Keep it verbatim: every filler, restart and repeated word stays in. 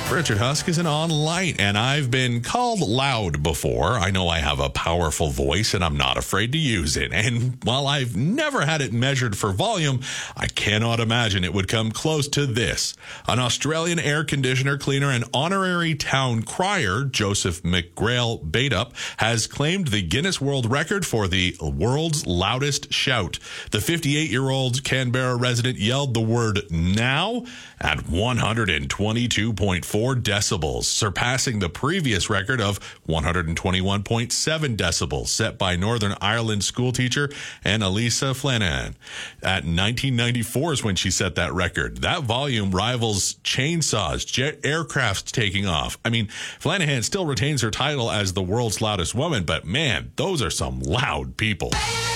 Richard Huskisson on Light, and I've been called loud before. I know I have a powerful voice, and I'm not afraid to use it. And while I've never had it measured for volume, I cannot imagine it would come close to this. An Australian air conditioner cleaner and honorary town crier, Joseph McGrail Baitup, has claimed the Guinness World Record for the world's loudest shout. The fifty-eight-year-old Canberra resident yelled the word "now" at one hundred twenty-two point four decibels, surpassing the previous record of one hundred twenty-one point seven decibels set by Northern Ireland schoolteacher Annalisa Flanagan. At nineteen ninety-four is when she set that record. That volume rivals chainsaws, jet aircrafts taking off. I mean, Flanagan still retains her title as the world's loudest woman, but man, those are some loud people.